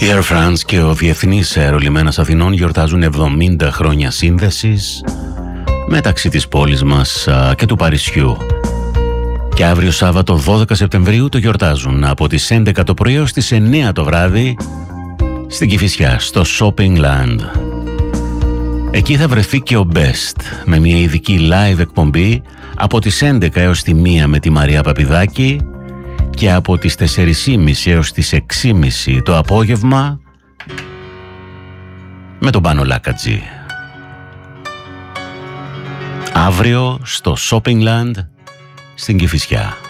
Η Air France και ο Διεθνής Αερολιμένας Αθηνών γιορτάζουν 70 χρόνια σύνδεσης μεταξύ της πόλης μας και του Παρισιού. Και αύριο Σάββατο 12 Σεπτεμβρίου το γιορτάζουν από τις 11 το πρωί έως τις 9 το βράδυ στην Κηφισιά, στο Shopping Land. Εκεί θα βρεθεί και ο Best με μια ειδική live εκπομπή από τις 11 έως τη 1 με τη Μαρία Παπηδάκη και από τις 4.30 έως τις 6.30 το απόγευμα με τον Πάνο Λάκατζη. Αύριο στο Shopping Land στην Κηφισιά.